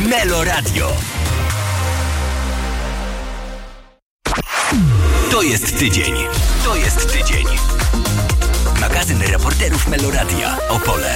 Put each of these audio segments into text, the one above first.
Melo Radio. To jest tydzień. To jest tydzień. Magazyn reporterów Melo Radia. Opole.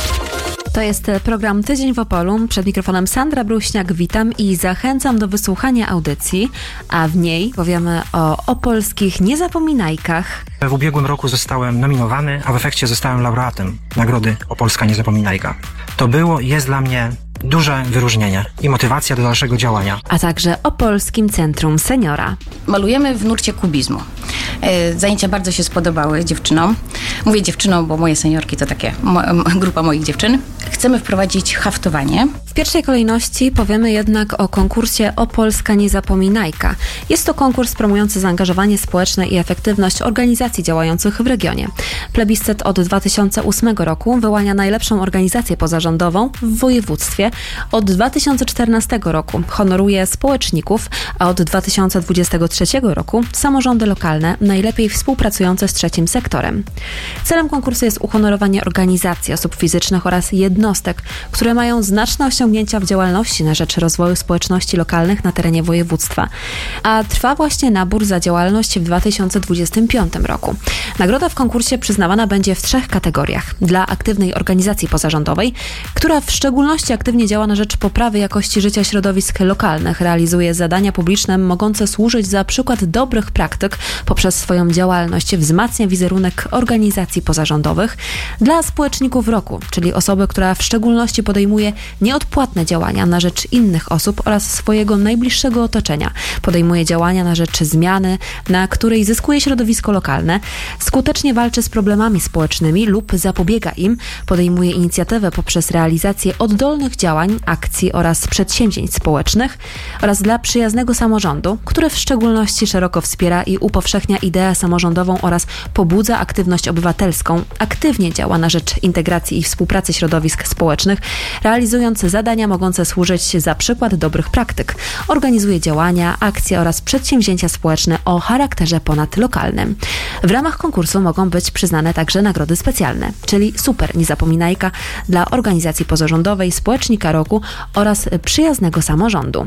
To jest program Tydzień w Opolu. Przed mikrofonem Sandra Bruśniak. Witam i zachęcam do wysłuchania audycji, a w niej powiemy o opolskich niezapominajkach. W ubiegłym roku zostałem nominowany, a w efekcie zostałem laureatem Nagrody Opolska Niezapominajka. To było i jest dla mnie duże wyróżnienie i motywacja do dalszego działania. A także Opolskim Centrum Seniora. Malujemy w nurcie kubizmu. Zajęcia bardzo się spodobały dziewczynom. Mówię dziewczynom, bo moje seniorki to takie grupa moich dziewczyn. Chcemy wprowadzić haftowanie. W pierwszej kolejności powiemy jednak o konkursie Opolska Niezapominajka. Jest to konkurs promujący zaangażowanie społeczne i efektywność organizacji działających w regionie. Plebiscyt od 2008 roku wyłania najlepszą organizację pozarządową w województwie. Od 2014 roku honoruje społeczników, a od 2023 roku samorządy lokalne najlepiej współpracujące z trzecim sektorem. Celem konkursu jest uhonorowanie organizacji, osób fizycznych oraz jednostek, które mają znaczne osiągnięcia w działalności na rzecz rozwoju społeczności lokalnych na terenie województwa. A trwa właśnie nabór za działalność w 2025 roku. Nagroda w konkursie przyznawana będzie w 3 kategoriach. Dla aktywnej organizacji pozarządowej, która w szczególności aktywnie działa na rzecz poprawy jakości życia środowisk lokalnych, realizuje zadania publiczne mogące służyć za przykład dobrych praktyk poprzez swoją działalność, wzmacnia wizerunek organizacji pozarządowych. Dla społeczników roku, czyli osoby, która w szczególności podejmuje nieodpłatne działania na rzecz innych osób oraz swojego najbliższego otoczenia. Podejmuje działania na rzecz zmiany, na której zyskuje środowisko lokalne, skutecznie walczy z problemami społecznymi lub zapobiega im, podejmuje inicjatywę poprzez realizację oddolnych działań, akcji oraz przedsięwzięć społecznych, oraz dla przyjaznego samorządu, który w szczególności szeroko wspiera i upowszechnia ideę samorządową oraz pobudza aktywność obywatelską, aktywnie działa na rzecz integracji i współpracy środowisk społecznych, realizując zadania mogące służyć za przykład dobrych praktyk. Organizuje działania, akcje oraz przedsięwzięcia społeczne o charakterze ponadlokalnym. W ramach konkursu mogą być przyznane także nagrody specjalne, czyli Super Niezapominajka dla organizacji pozarządowej, Społecznika Roku oraz przyjaznego samorządu.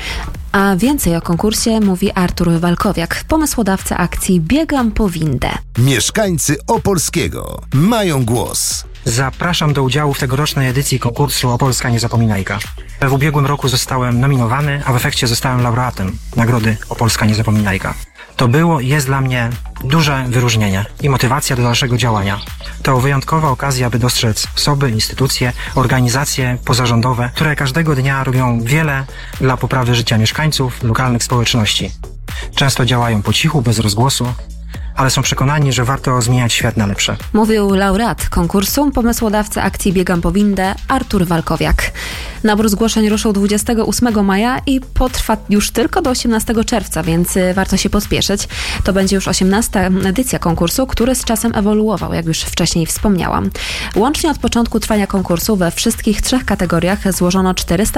A więcej o konkursie mówi Artur Walkowiak, pomysłodawca akcji Biegam po windę. Mieszkańcy Opolskiego mają głos. Zapraszam do udziału w tegorocznej edycji konkursu Opolska Niezapominajka. W ubiegłym roku zostałem nominowany, a w efekcie zostałem laureatem Nagrody Opolska Niezapominajka. To było i jest dla mnie duże wyróżnienie i motywacja do dalszego działania. To wyjątkowa okazja, by dostrzec osoby, instytucje, organizacje pozarządowe, które każdego dnia robią wiele dla poprawy życia mieszkańców, lokalnych społeczności. Często działają po cichu, bez rozgłosu, ale są przekonani, że warto zmieniać świat na lepsze. Mówił laureat konkursu, pomysłodawca akcji Biegam po windę, Artur Walkowiak. Nabór zgłoszeń ruszył 28 maja i potrwa już tylko do 18 czerwca, więc warto się pospieszyć. To będzie już 18. edycja konkursu, który z czasem ewoluował, jak już wcześniej wspomniałam. Łącznie od początku trwania konkursu we wszystkich 3 kategoriach złożono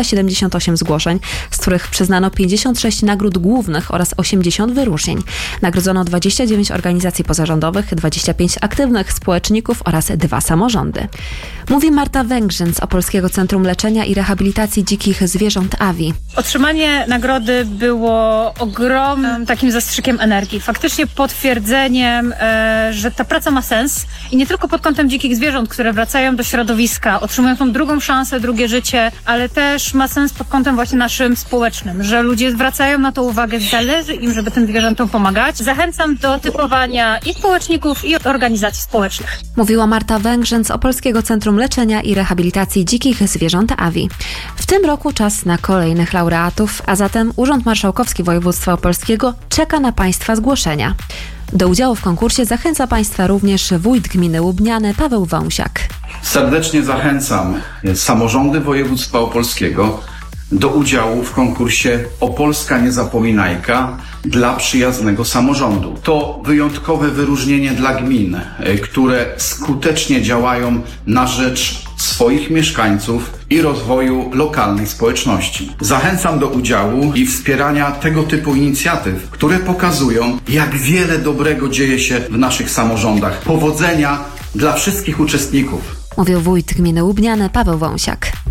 478 zgłoszeń, z których przyznano 56 nagród głównych oraz 80 wyróżnień. Nagrodzono 29 organizacji pozarządowych, 25 aktywnych społeczników oraz 2 samorządy. Mówi Marta Węgrzyn z Opolskiego Centrum Leczenia i Rehabilitacji Dzikich Zwierząt AWI. Otrzymanie nagrody było ogromnym takim zastrzykiem energii. Faktycznie potwierdzeniem, że ta praca ma sens i nie tylko pod kątem dzikich zwierząt, które wracają do środowiska, otrzymują tą drugą szansę, drugie życie, ale też ma sens pod kątem właśnie naszym społecznym, że ludzie zwracają na to uwagę, zależy im, żeby tym zwierzętom pomagać. Zachęcam do typowania i społeczników, i organizacji społecznych. Mówiła Marta Węgrzyn z Opolskiego Centrum Leczenia i Rehabilitacji Dzikich Zwierząt AWI. W tym roku czas na kolejnych laureatów, a zatem Urząd Marszałkowski Województwa Opolskiego czeka na Państwa zgłoszenia. Do udziału w konkursie zachęca Państwa również wójt gminy Łubniany Paweł Wąsiak. Serdecznie zachęcam samorządy województwa opolskiego do udziału w konkursie Opolska Niezapominajka dla przyjaznego samorządu. To wyjątkowe wyróżnienie dla gmin, które skutecznie działają na rzecz swoich mieszkańców i rozwoju lokalnej społeczności. Zachęcam do udziału i wspierania tego typu inicjatyw, które pokazują, jak wiele dobrego dzieje się w naszych samorządach. Powodzenia dla wszystkich uczestników. Mówił wójt gminy Łubniany Paweł Wąsiak.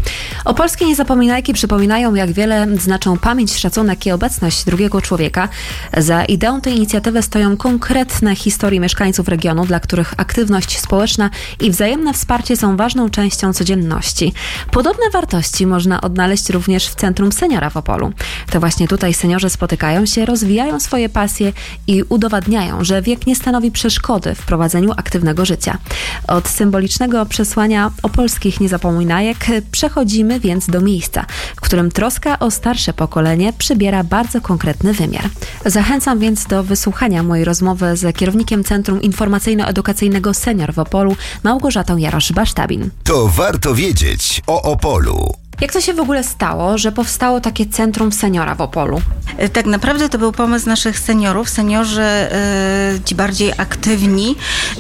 Opolskie Niezapominajki przypominają, jak wiele znaczą pamięć, szacunek i obecność drugiego człowieka. Za ideą tej inicjatywy stoją konkretne historie mieszkańców regionu, dla których aktywność społeczna i wzajemne wsparcie są ważną częścią codzienności. Podobne wartości można odnaleźć również w Centrum Seniora w Opolu. To właśnie tutaj seniorzy spotykają się, rozwijają swoje pasje i udowadniają, że wiek nie stanowi przeszkody w prowadzeniu aktywnego życia. Od symbolicznego przesłania opolskich niezapominajek przechodzimy więc do miejsca, w którym troska o starsze pokolenie przybiera bardzo konkretny wymiar. Zachęcam więc do wysłuchania mojej rozmowy z kierownikiem Centrum Informacyjno-Edukacyjnego Senior w Opolu, Małgorzatą Jarosz-Basztabin. To warto wiedzieć o Opolu. Jak to się w ogóle stało, że powstało takie Centrum Seniora w Opolu? Tak naprawdę to był pomysł naszych seniorów. Seniorzy, ci bardziej aktywni,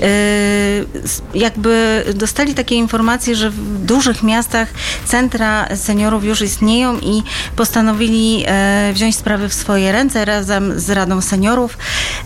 jakby dostali takie informacje, że w dużych miastach centra seniorów już istnieją i postanowili wziąć sprawy w swoje ręce razem z Radą Seniorów.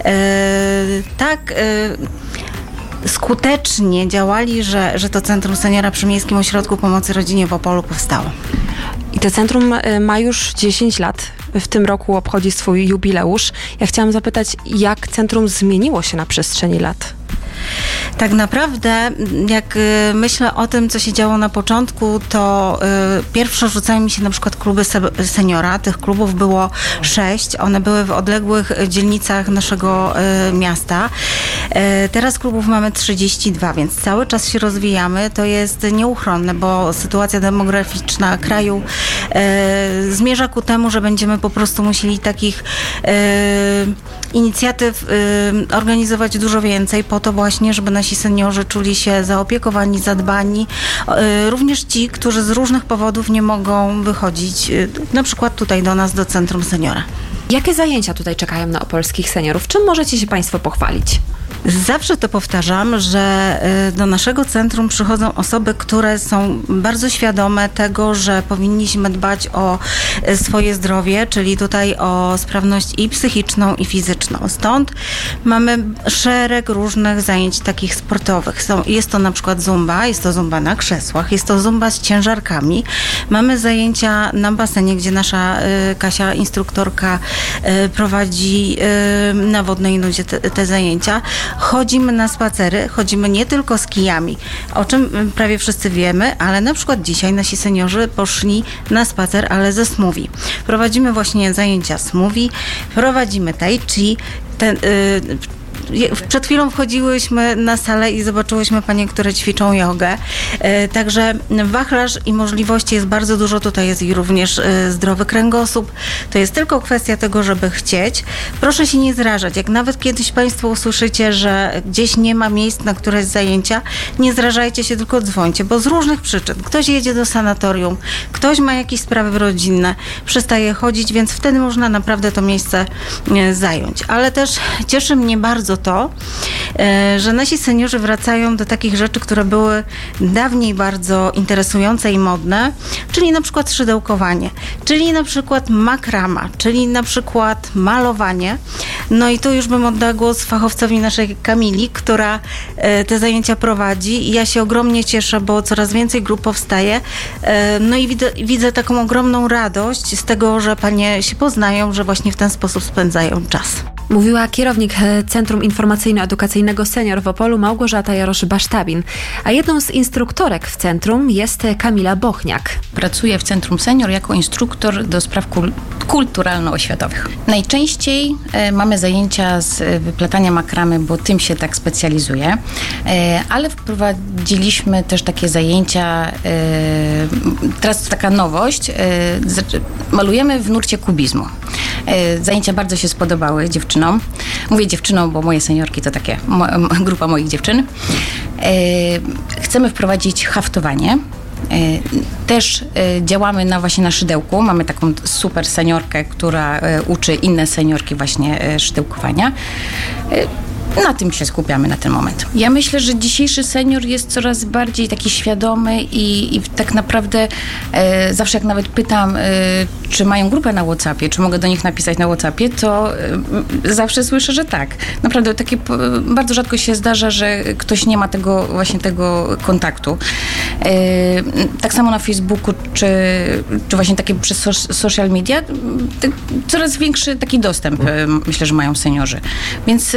Skutecznie działali, że to Centrum Seniora przy Miejskim Ośrodku Pomocy Rodzinie w Opolu powstało. I to centrum ma już 10 lat. W tym roku obchodzi swój jubileusz. Ja chciałam zapytać, jak centrum zmieniło się na przestrzeni lat? Tak naprawdę, jak myślę o tym, co się działo na początku, to pierwsze rzucają mi się na przykład kluby seniora. Tych klubów było 6. One były w odległych dzielnicach naszego miasta. Teraz klubów mamy 32, więc cały czas się rozwijamy. To jest nieuchronne, bo sytuacja demograficzna kraju zmierza ku temu, że będziemy po prostu musieli takich inicjatyw organizować dużo więcej po to właśnie, żeby nasi seniorzy czuli się zaopiekowani, zadbani. Również ci, którzy z różnych powodów nie mogą wychodzić, na przykład tutaj do nas, do Centrum Seniora. Jakie zajęcia tutaj czekają na opolskich seniorów? Czym możecie się Państwo pochwalić? Zawsze to powtarzam, że do naszego centrum przychodzą osoby, które są bardzo świadome tego, że powinniśmy dbać o swoje zdrowie, czyli tutaj o sprawność i psychiczną, i fizyczną. Stąd mamy szereg różnych zajęć takich sportowych. Jest to na przykład zumba, jest to zumba na krzesłach, jest to zumba z ciężarkami. Mamy zajęcia na basenie, gdzie nasza Kasia, instruktorka, prowadzi na Wodnej Nudzie te zajęcia. Chodzimy na spacery, chodzimy nie tylko z kijami, o czym prawie wszyscy wiemy, ale na przykład dzisiaj nasi seniorzy poszli na spacer, ale ze smoothie. Prowadzimy właśnie zajęcia smoothie, prowadzimy tai chi, przed chwilą wchodziłyśmy na salę i zobaczyłyśmy panie, które ćwiczą jogę. Także wachlarz i możliwości jest bardzo dużo. Tutaj jest i również zdrowy kręgosłup. To jest tylko kwestia tego, żeby chcieć. Proszę się nie zrażać. Jak nawet kiedyś Państwo usłyszycie, że gdzieś nie ma miejsc na któreś zajęcia, nie zrażajcie się, tylko dzwońcie, bo z różnych przyczyn. Ktoś jedzie do sanatorium, ktoś ma jakieś sprawy rodzinne, przestaje chodzić, więc wtedy można naprawdę to miejsce zająć. Ale też cieszy mnie bardzo to, że nasi seniorzy wracają do takich rzeczy, które były dawniej bardzo interesujące i modne, czyli na przykład szydełkowanie, czyli na przykład makrama, czyli na przykład malowanie. No i tu już bym oddała głos fachowcowi naszej Kamili, która te zajęcia prowadzi i ja się ogromnie cieszę, bo coraz więcej grup powstaje. No i widzę taką ogromną radość z tego, że panie się poznają, że właśnie w ten sposób spędzają czas. Mówiła kierownik Centrum Informacyjno-Edukacyjnego Senior w Opolu, Małgorzata Jarosz-Basztabin. A jedną z instruktorek w centrum jest Kamila Bochniak. Pracuję w Centrum Senior jako instruktor do spraw kulturalno-oświatowych. Najczęściej mamy zajęcia z wyplatania makramy, bo tym się tak specjalizuję, ale wprowadziliśmy też takie zajęcia, teraz taka nowość, malujemy w nurcie kubizmu. Zajęcia bardzo się spodobały dziewczynom. Mówię dziewczynom, bo moje seniorki to takie grupa moich dziewczyn. Chcemy wprowadzić haftowanie. Też działamy właśnie na szydełku. Mamy taką super seniorkę, która uczy inne seniorki właśnie szydełkowania. Na tym się skupiamy na ten moment. Ja myślę, że dzisiejszy senior jest coraz bardziej taki świadomy i tak naprawdę zawsze jak nawet pytam, czy mają grupę na WhatsAppie, czy mogę do nich napisać na WhatsAppie, to zawsze słyszę, że tak. Naprawdę takie bardzo rzadko się zdarza, że ktoś nie ma tego kontaktu. Tak samo na Facebooku, czy właśnie takie przez social media, coraz większy taki dostęp myślę, że mają seniorzy. Więc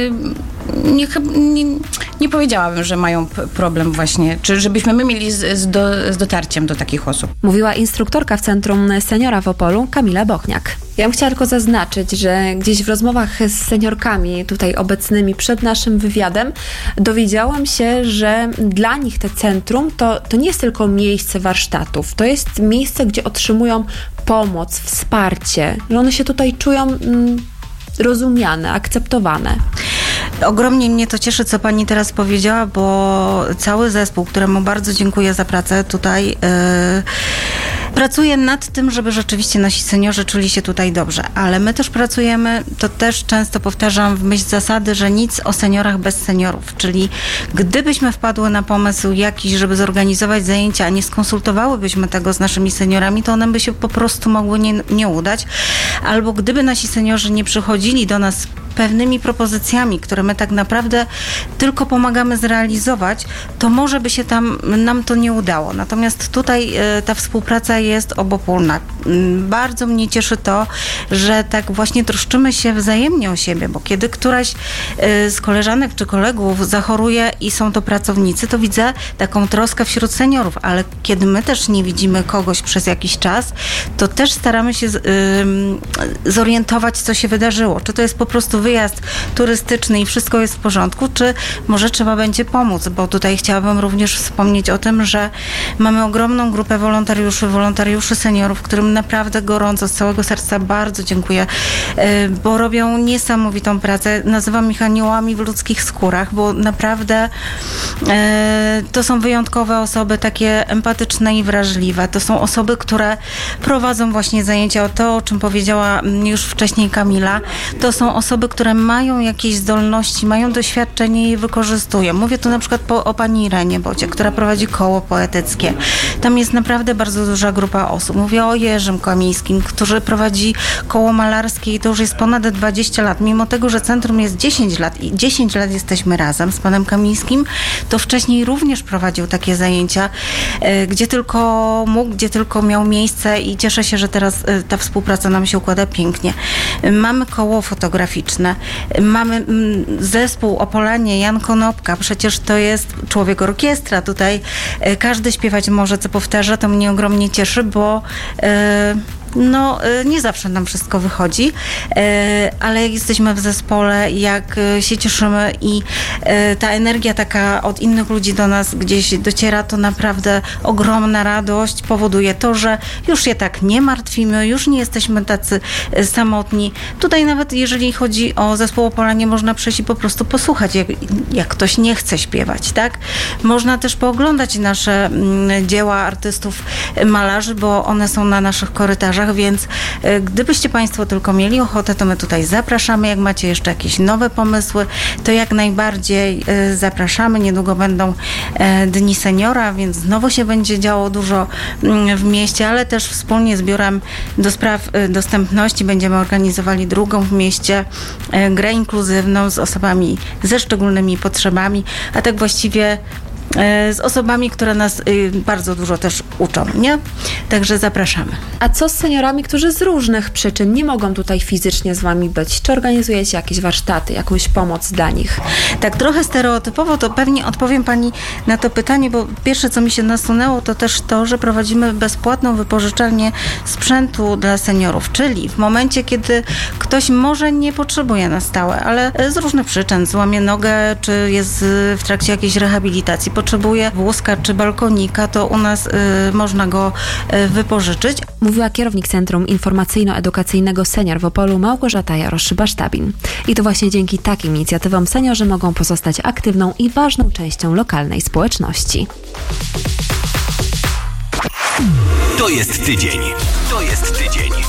nie powiedziałabym, że mają problem właśnie, czy żebyśmy my mieli z dotarciem do takich osób. Mówiła instruktorka w Centrum Seniora w Opolu, Kamila Bochniak. Ja bym chciała tylko zaznaczyć, że gdzieś w rozmowach z seniorkami tutaj obecnymi przed naszym wywiadem dowiedziałam się, że dla nich te centrum to nie jest tylko miejsce warsztatów, to jest miejsce, gdzie otrzymują pomoc, wsparcie, że one się tutaj czują rozumiane, akceptowane. Ogromnie mnie to cieszy, co pani teraz powiedziała, bo cały zespół, któremu bardzo dziękuję za pracę tutaj, pracuje nad tym, żeby rzeczywiście nasi seniorzy czuli się tutaj dobrze. Ale my też pracujemy, to też często powtarzam w myśl zasady, że nic o seniorach bez seniorów. Czyli gdybyśmy wpadły na pomysł jakiś, żeby zorganizować zajęcia, a nie skonsultowałybyśmy tego z naszymi seniorami, to one by się po prostu mogły nie udać. Albo gdyby nasi seniorzy nie przychodzili do nas pewnymi propozycjami, które my tak naprawdę tylko pomagamy zrealizować, to może by się nam to nie udało. Natomiast tutaj ta współpraca jest obopólna. Bardzo mnie cieszy to, że tak właśnie troszczymy się wzajemnie o siebie, bo kiedy któraś z koleżanek czy kolegów zachoruje i są to pracownicy, to widzę taką troskę wśród seniorów, ale kiedy my też nie widzimy kogoś przez jakiś czas, to też staramy się zorientować, co się wydarzyło. Czy to jest po prostu wyjazd turystyczny i wszystko jest w porządku, czy może trzeba będzie pomóc, bo tutaj chciałabym również wspomnieć o tym, że mamy ogromną grupę wolontariuszy seniorów, którym naprawdę gorąco, z całego serca bardzo dziękuję, bo robią niesamowitą pracę. Nazywam ich aniołami w ludzkich skórach, bo naprawdę to są wyjątkowe osoby, takie empatyczne i wrażliwe. To są osoby, które prowadzą właśnie zajęcia, o czym powiedziała już wcześniej Kamila. To są osoby, które mają jakieś zdolności, mają doświadczenie i je wykorzystują. Mówię tu na przykład o pani Irenie Bocie, która prowadzi koło poetyckie. Tam jest naprawdę bardzo duża grupa osób. Mówię o Jerzym Kamińskim, który prowadzi koło malarskie i to już jest ponad 20 lat. Mimo tego, że centrum jest 10 lat i 10 lat jesteśmy razem z panem Kamińskim, to wcześniej również prowadził takie zajęcia, gdzie tylko mógł, gdzie tylko miał miejsce i cieszę się, że teraz ta współpraca nam się układa pięknie. Mamy koło fotograficzne, mamy zespół Opolanie, Jan Konopka, przecież to jest człowiek orkiestra, tutaj każdy śpiewać może, co powtarza, to mnie ogromnie cieszy, bo nie zawsze nam wszystko wychodzi, ale jak jesteśmy w zespole, jak się cieszymy i ta energia taka od innych ludzi do nas gdzieś dociera, to naprawdę ogromna radość powoduje to, że już się tak nie martwimy, już nie jesteśmy tacy samotni. Tutaj nawet jeżeli chodzi o zespół Opolanie, można przyjść i po prostu posłuchać, jak ktoś nie chce śpiewać, tak? Można też pooglądać nasze dzieła artystów, malarzy, bo one są na naszych korytarzach, więc gdybyście Państwo tylko mieli ochotę, to my tutaj zapraszamy. Jak macie jeszcze jakieś nowe pomysły, to jak najbardziej zapraszamy. Niedługo będą Dni Seniora, więc znowu się będzie działo dużo w mieście, ale też wspólnie z Biurem do Spraw Dostępności będziemy organizowali drugą w mieście grę inkluzywną z osobami ze szczególnymi potrzebami, a tak właściwie z osobami, które nas bardzo dużo też uczą, nie? Także zapraszamy. A co z seniorami, którzy z różnych przyczyn nie mogą tutaj fizycznie z Wami być? Czy organizujecie jakieś warsztaty, jakąś pomoc dla nich? Tak trochę stereotypowo to pewnie odpowiem Pani na to pytanie, bo pierwsze, co mi się nasunęło, to też to, że prowadzimy bezpłatną wypożyczalnię sprzętu dla seniorów, czyli w momencie, kiedy ktoś może nie potrzebuje na stałe, ale z różnych przyczyn, złamie nogę, czy jest w trakcie jakiejś rehabilitacji, potrzebuje wózka czy balkonika, to u nas można go wypożyczyć. Mówiła kierownik Centrum Informacyjno-Edukacyjnego Senior w Opolu Małgorzata Jarosz-Basztabin. I to właśnie dzięki takim inicjatywom seniorzy mogą pozostać aktywną i ważną częścią lokalnej społeczności. To jest tydzień.